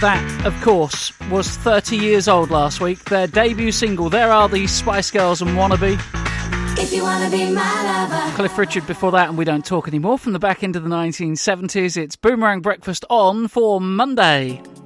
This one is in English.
That, of course, was 30 years old last week. Their debut single, There Are These Spice Girls and Wannabe. If you wanna be my lover. Cliff Richard before that, and We Don't Talk Anymore from the back end of the 1970s. It's Boomerang Breakfast on for Monday.